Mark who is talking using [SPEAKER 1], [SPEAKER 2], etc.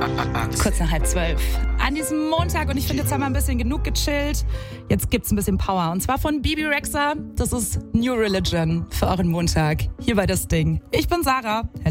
[SPEAKER 1] Kurz nach 11:30. An diesem Montag, und ich finde, jetzt haben wir ein bisschen genug gechillt. Jetzt gibt's ein bisschen Power. Und zwar von Bebe Rexha. Das ist New Religion für euren Montag. Hier bei das Ding. Ich bin Sarah.